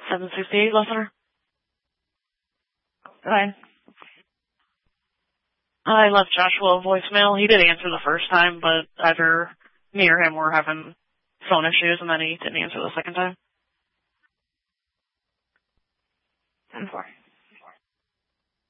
768 listener. Fine. I left Joshua a voicemail. He did answer the first time, but either me or him were having phone issues, and then he didn't answer the second time. 10-4.